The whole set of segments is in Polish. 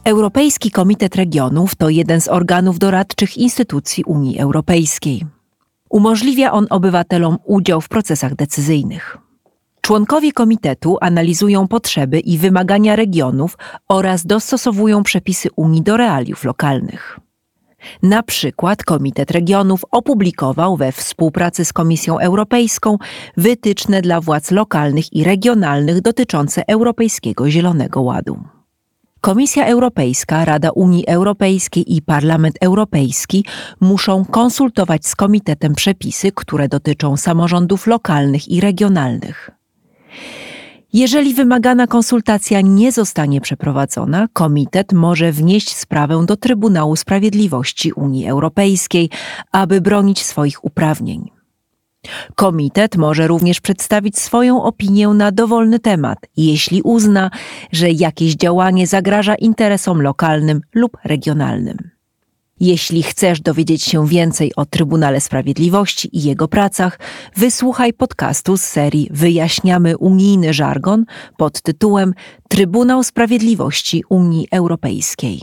Europejski Komitet Regionów to jeden z organów doradczych instytucji Unii Europejskiej. Umożliwia on obywatelom udział w procesach decyzyjnych. Członkowie komitetu analizują potrzeby i wymagania regionów oraz dostosowują przepisy Unii do realiów lokalnych. Na przykład Komitet Regionów opublikował we współpracy z Komisją Europejską wytyczne dla władz lokalnych i regionalnych dotyczące Europejskiego Zielonego Ładu. Komisja Europejska, Rada Unii Europejskiej i Parlament Europejski muszą konsultować z komitetem przepisy, które dotyczą samorządów lokalnych i regionalnych. Jeżeli wymagana konsultacja nie zostanie przeprowadzona, komitet może wnieść sprawę do Trybunału Sprawiedliwości Unii Europejskiej, aby bronić swoich uprawnień. Komitet może również przedstawić swoją opinię na dowolny temat, jeśli uzna, że jakieś działanie zagraża interesom lokalnym lub regionalnym. Jeśli chcesz dowiedzieć się więcej o Trybunale Sprawiedliwości i jego pracach, wysłuchaj podcastu z serii Wyjaśniamy unijny żargon pod tytułem Trybunał Sprawiedliwości Unii Europejskiej.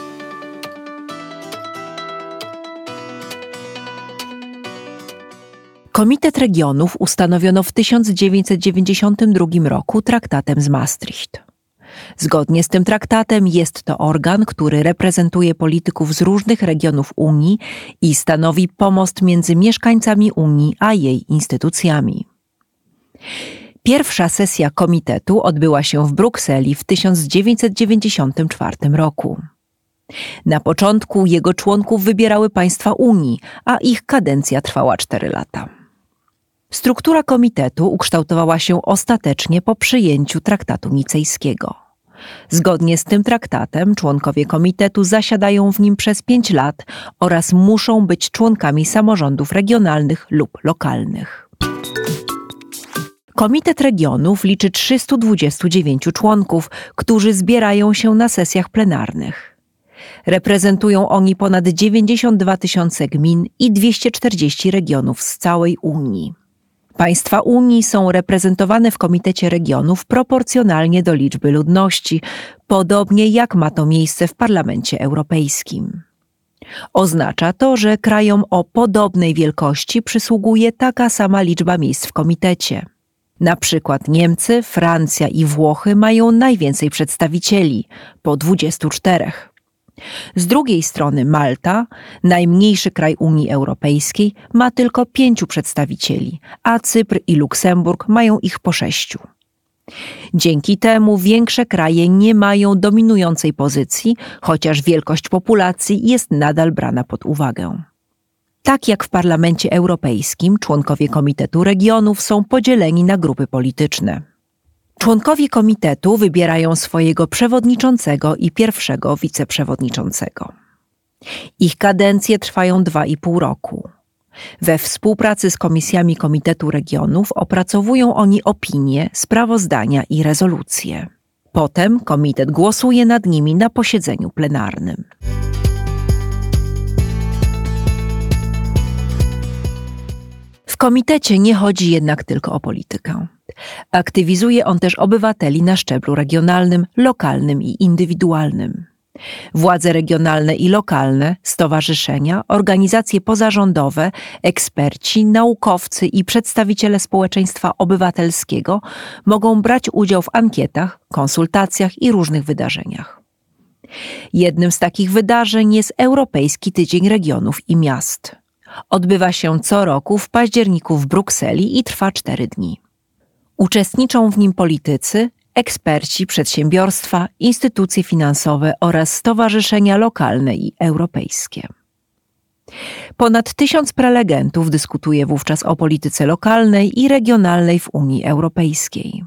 Komitet Regionów ustanowiono w 1992 roku traktatem z Maastricht. Zgodnie z tym traktatem jest to organ, który reprezentuje polityków z różnych regionów Unii i stanowi pomost między mieszkańcami Unii a jej instytucjami. Pierwsza sesja komitetu odbyła się w Brukseli w 1994 roku. Na początku jego członków wybierały państwa Unii, a ich kadencja trwała 4 lata. Struktura komitetu ukształtowała się ostatecznie po przyjęciu traktatu nicejskiego. Zgodnie z tym traktatem członkowie komitetu zasiadają w nim przez 5 lat oraz muszą być członkami samorządów regionalnych lub lokalnych. Komitet Regionów liczy 329 członków, którzy zbierają się na sesjach plenarnych. Reprezentują oni ponad 92 tysiące gmin i 240 regionów z całej Unii. Państwa Unii są reprezentowane w Komitecie Regionów proporcjonalnie do liczby ludności, podobnie jak ma to miejsce w Parlamencie Europejskim. Oznacza to, że krajom o podobnej wielkości przysługuje taka sama liczba miejsc w komitecie. Na przykład Niemcy, Francja i Włochy mają najwięcej przedstawicieli, po 24. Z drugiej strony Malta, najmniejszy kraj Unii Europejskiej, ma tylko 5 przedstawicieli, a Cypr i Luksemburg mają ich po 6. Dzięki temu większe kraje nie mają dominującej pozycji, chociaż wielkość populacji jest nadal brana pod uwagę. Tak jak w Parlamencie Europejskim, członkowie Komitetu Regionów są podzieleni na grupy polityczne. Członkowie komitetu wybierają swojego przewodniczącego i pierwszego wiceprzewodniczącego. Ich kadencje trwają 2,5 roku. We współpracy z komisjami Komitetu Regionów opracowują oni opinie, sprawozdania i rezolucje. Potem komitet głosuje nad nimi na posiedzeniu plenarnym. W komitecie nie chodzi jednak tylko o politykę. Aktywizuje on też obywateli na szczeblu regionalnym, lokalnym i indywidualnym. Władze regionalne i lokalne, stowarzyszenia, organizacje pozarządowe, eksperci, naukowcy i przedstawiciele społeczeństwa obywatelskiego mogą brać udział w ankietach, konsultacjach i różnych wydarzeniach. Jednym z takich wydarzeń jest Europejski Tydzień Regionów i Miast. Odbywa się co roku w październiku w Brukseli i trwa 4 dni. Uczestniczą w nim politycy, eksperci, przedsiębiorstwa, instytucje finansowe oraz stowarzyszenia lokalne i europejskie. Ponad 1000 prelegentów dyskutuje wówczas o polityce lokalnej i regionalnej w Unii Europejskiej.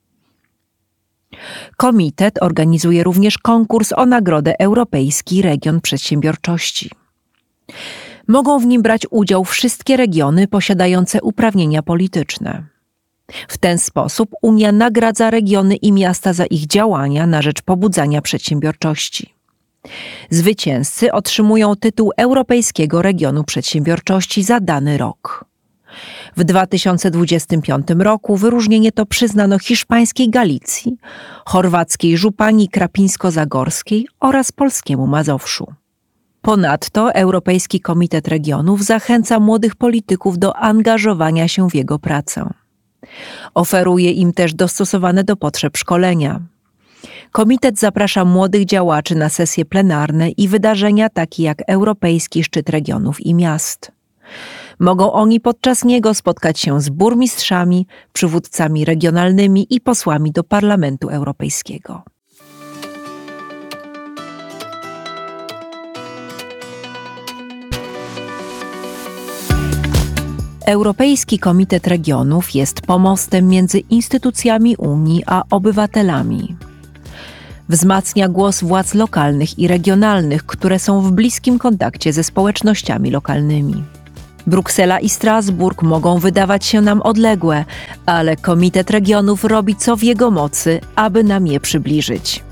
Komitet organizuje również konkurs o nagrodę Europejski Region Przedsiębiorczości. Mogą w nim brać udział wszystkie regiony posiadające uprawnienia polityczne. W ten sposób Unia nagradza regiony i miasta za ich działania na rzecz pobudzania przedsiębiorczości. Zwycięzcy otrzymują tytuł Europejskiego Regionu Przedsiębiorczości za dany rok. W 2025 roku wyróżnienie to przyznano hiszpańskiej Galicji, chorwackiej Żupanii Krapińsko-Zagorskiej oraz polskiemu Mazowszu. Ponadto Europejski Komitet Regionów zachęca młodych polityków do angażowania się w jego pracę. Oferuje im też dostosowane do potrzeb szkolenia. Komitet zaprasza młodych działaczy na sesje plenarne i wydarzenia takie jak Europejski Szczyt Regionów i Miast. Mogą oni podczas niego spotkać się z burmistrzami, przywódcami regionalnymi i posłami do Parlamentu Europejskiego. Europejski Komitet Regionów jest pomostem między instytucjami Unii a obywatelami. Wzmacnia głos władz lokalnych i regionalnych, które są w bliskim kontakcie ze społecznościami lokalnymi. Bruksela i Strasburg mogą wydawać się nam odległe, ale Komitet Regionów robi co w jego mocy, aby nam je przybliżyć.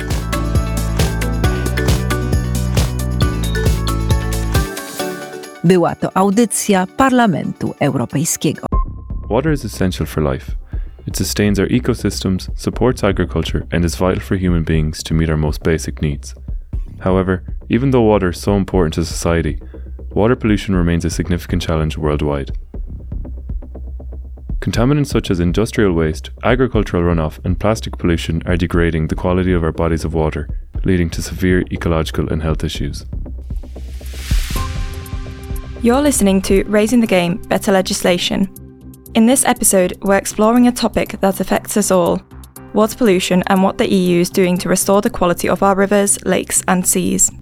Była to audycja Parlamentu Europejskiego. Water is essential for life. It sustains our ecosystems, supports agriculture, and is vital for human beings to meet our most basic needs. However, even though water is so important to society, water pollution remains a significant challenge worldwide. Contaminants such as industrial waste, agricultural runoff, and plastic pollution are degrading the quality of our bodies of water, leading to severe ecological and health issues. You're listening to Raising the Game, Better Legislation. In this episode, we're exploring a topic that affects us all: water pollution and what the EU is doing to restore the quality of our rivers, lakes, and seas.